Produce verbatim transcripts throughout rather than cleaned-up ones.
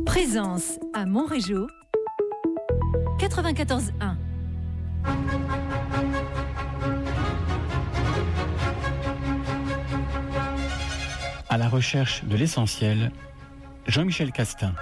Présence à Montrégeau, quatre-vingt-quatorze un. À la recherche de l'essentiel, Jean-Michel Castin.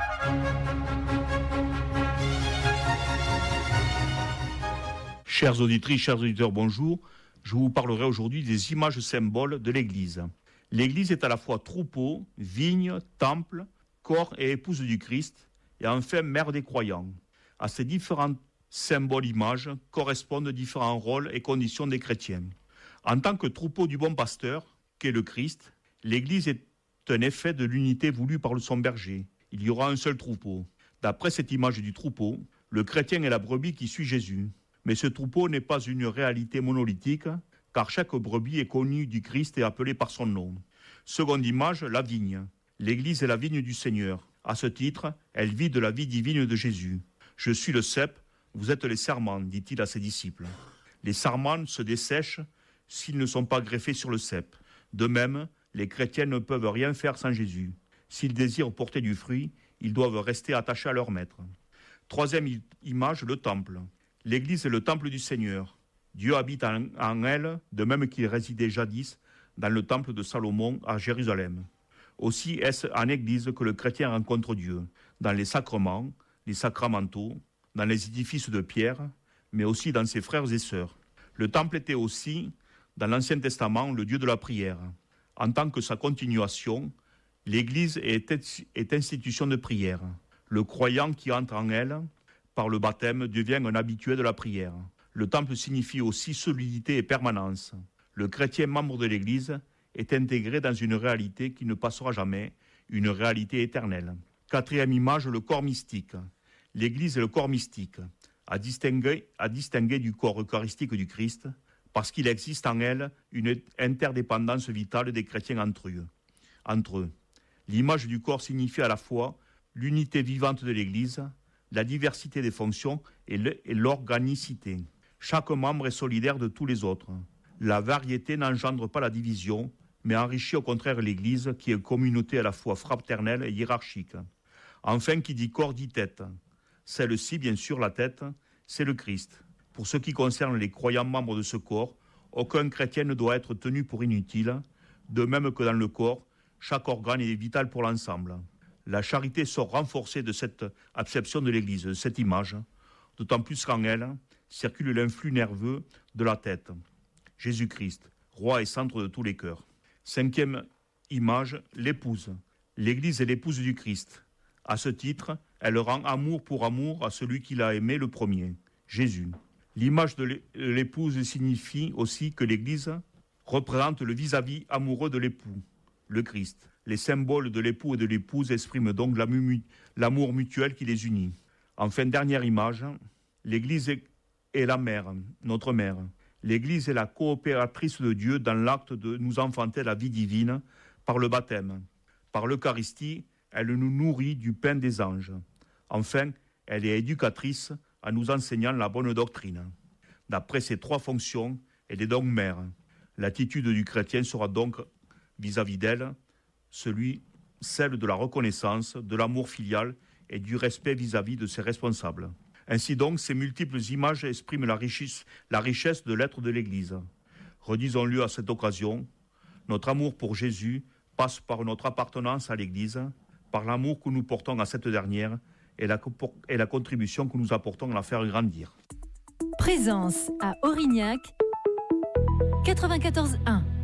Chères auditrices, chers auditeurs, bonjour. Je vous parlerai aujourd'hui des images symboles de l'Église. L'Église est à la fois troupeau, vigne, temple, corps et épouse du Christ, et enfin mère des croyants. À ces différents symboles images correspondent différents rôles et conditions des chrétiens. En tant que troupeau du bon pasteur, qu'est le Christ, l'Église est un effet de l'unité voulue par son berger. Il y aura un seul troupeau. D'après cette image du troupeau, le chrétien est la brebis qui suit Jésus. Mais ce troupeau n'est pas une réalité monolithique, car chaque brebis est connue du Christ et appelée par son nom. Seconde image, la vigne. L'Église est la vigne du Seigneur. À ce titre, elle vit de la vie divine de Jésus. « Je suis le cep, vous êtes les sarments », dit-il à ses disciples. Les sarments se dessèchent s'ils ne sont pas greffés sur le cep. De même, les chrétiens ne peuvent rien faire sans Jésus. S'ils désirent porter du fruit, ils doivent rester attachés à leur maître. Troisième image, le temple. L'Église est le temple du Seigneur. Dieu habite en, en elle, de même qu'il résidait jadis dans le temple de Salomon à Jérusalem. Aussi est-ce en Église que le chrétien rencontre Dieu, dans les sacrements, les sacramentaux, dans les édifices de pierre, mais aussi dans ses frères et sœurs. Le temple était aussi, dans l'Ancien Testament, le Dieu de la prière. En tant que sa continuation, l'Église est, est institution de prière. Le croyant qui entre en elle, par le baptême, devient un habitué de la prière. Le temple signifie aussi solidité et permanence. Le chrétien membre de l'Église est intégré dans une réalité qui ne passera jamais, une réalité éternelle. Quatrième image, le corps mystique. L'Église est le corps mystique, à distinguer, à distinguer du corps eucharistique du Christ, parce qu'il existe en elle une interdépendance vitale des chrétiens entre eux. Entre eux. L'image du corps signifie à la fois l'unité vivante de l'Église, la diversité des fonctions et l'organicité. Chaque membre est solidaire de tous les autres. La variété n'engendre pas la division, mais enrichit au contraire l'Église, qui est une communauté à la fois fraternelle et hiérarchique. Enfin, qui dit corps dit tête. Celle-ci, bien sûr, la tête, c'est le Christ. Pour ce qui concerne les croyants membres de ce corps, aucun chrétien ne doit être tenu pour inutile, de même que dans le corps, chaque organe est vital pour l'ensemble. La charité sort renforcée de cette acception de l'Église, de cette image, d'autant plus qu'en elle circule l'influx nerveux de la tête. Jésus-Christ, roi et centre de tous les cœurs. Cinquième image, l'épouse. L'Église est l'épouse du Christ. À ce titre, elle rend amour pour amour à celui qui l'a aimé le premier, Jésus. L'image de l'épouse signifie aussi que l'Église représente le vis-à-vis amoureux de l'époux, le Christ. Les symboles de l'époux et de l'épouse expriment donc l'amour mutuel qui les unit. Enfin, dernière image, l'Église est la mère, notre mère. L'Église est la coopératrice de Dieu dans l'acte de nous enfanter la vie divine par le baptême. Par l'Eucharistie, elle nous nourrit du pain des anges. Enfin, elle est éducatrice en nous enseignant la bonne doctrine. D'après ces trois fonctions, elle est donc mère. L'attitude du chrétien sera donc, vis-à-vis d'elle, celui, celle de la reconnaissance, de l'amour filial et du respect vis-à-vis de ses responsables. Ainsi donc, ces multiples images expriment la richesse, la richesse de l'être de l'Église. Redisons-le à cette occasion, notre amour pour Jésus passe par notre appartenance à l'Église, par l'amour que nous portons à cette dernière et la, et la contribution que nous apportons à la faire grandir. Présence à Aurignac, quatre-vingt-quatorze un.